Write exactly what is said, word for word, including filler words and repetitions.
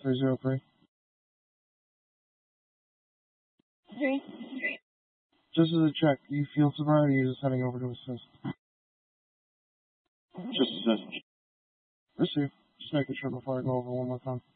three zero three. Three. Just as a check, do you feel sobriety or are you just heading over to assist? Just assist. Receive. Just making sure before I go over one more time.